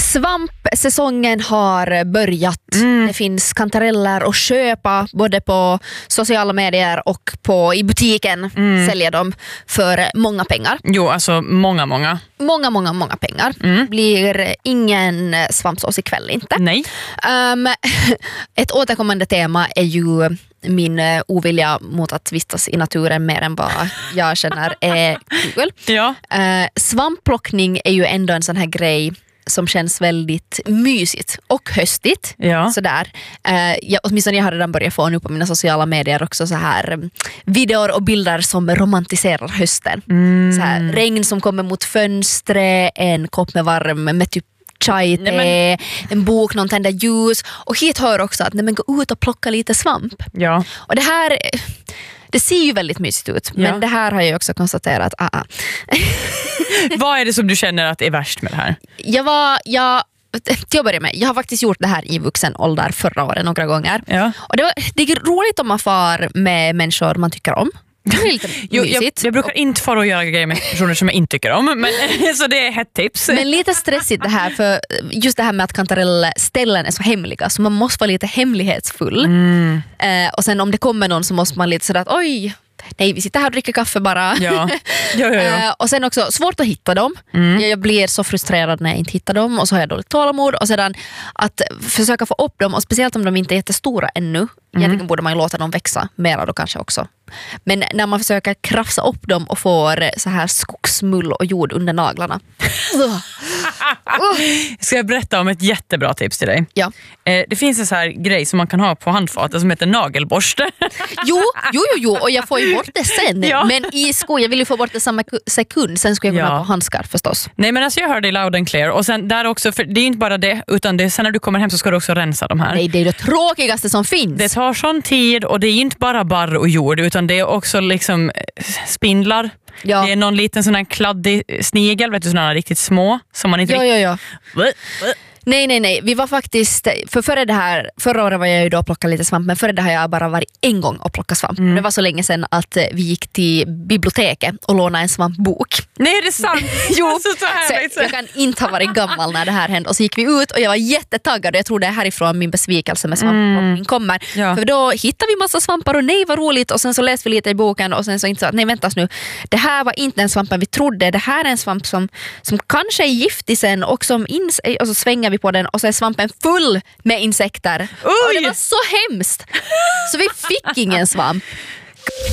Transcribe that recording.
Svampsäsongen har börjat. Det finns kantareller att köpa både på sociala medier och i butiken säljer de för många pengar. Jo, alltså många pengar. Blir ingen svampsås ikväll inte. Nej. Ett återkommande tema är ju min ovilja mot att vistas i naturen mer än vad jag känner är kul. Ja. Svampplockning är ju ändå en sån här grej som känns väldigt mysigt och höstigt. Ja. Sådär. Åtminstone jag har redan börjat få nu på mina sociala medier också så här videor och bilder som romantiserar hösten. Så här, regn som kommer mot fönstret, en kopp med varm med typ chai-te, en bok, någon tänder ljus. Och hit hör också att gå ut och plocka lite svamp. Ja. Och det här, det ser ju väldigt mysigt ut. Men det här har jag också konstaterat. Vad är det som du känner att är värst med det här? Till att börja med, jag har faktiskt gjort det här i vuxen ålder förra året några gånger. Ja. Och det är roligt om man far med människor man tycker om. Det är lite mysigt. Jag brukar inte fara och göra grejer med personer som jag inte tycker om, men, så det är ett tips. Men lite stressigt det här, för just det här med att kantarellställen är så hemliga, så man måste vara lite hemlighetsfull. Och sen om det kommer någon så måste man lite sådär att oj, nej, vi sitter här och dricker kaffe bara. Ja. Och sen också svårt att hitta dem. Jag blir så frustrerad när jag inte hittar dem, och så har jag dåligt tålamod. Och sedan att försöka få upp dem, och speciellt om de inte är jättestora ännu. Egentligen borde man ju låta dem växa mera då kanske också. Men när man försöker krafsa upp dem och får så här skogsmull och jord under naglarna. Ska jag berätta om ett jättebra tips till dig? Ja. Det finns en så här grej som man kan ha på handfatet som heter nagelborste. Jo, och jag får ju bort det sen. Ja. Men i skor, jag vill ju få bort det samma sekund. Sen ska jag kunna på handskar förstås. Nej, men alltså jag hör dig loud and clear. Och sen där också, för det är inte bara det, utan sen när du kommer hem så ska du också rensa de här. Nej, det är det tråkigaste som finns. Det tar sån tid, och det är inte bara barr och jord, utan det är också liksom spindlar. Ja. Det är någon liten sån här kladdig snigel, vet du, såna här riktigt små som man inte Ja. Nej. Vi var faktiskt, förra året var jag ju då och plockade lite svamp, men före det har jag bara varit en gång och plockat svamp. Det var så länge sedan att vi gick till biblioteket och lånade en svampbok. Nej, det är sant. Jo, så jag kan inte ha varit gammal när det här hände. Och så gick vi ut och jag var jättetaggad, och jag tror det är härifrån min besvikelse med svampplockning kommer. Ja. För då hittade vi massa svampar och nej, vad roligt, och sen så läste vi lite i boken och sen så inte så att nej, väntas nu, det här var inte en svamp vi trodde, det här är en svamp som kanske är giftig sen, och som och så svänger vi på den och så är svampen full med insekter. Och det var så hemskt. Så vi fick ingen svamp.